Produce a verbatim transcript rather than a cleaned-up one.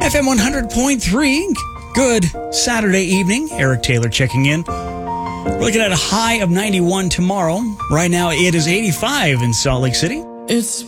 F M one hundred point three. Good Saturday evening. Eric Taylor checking in. We're looking at a high of ninety-one tomorrow. Right now it is eighty-five in Salt Lake City. It's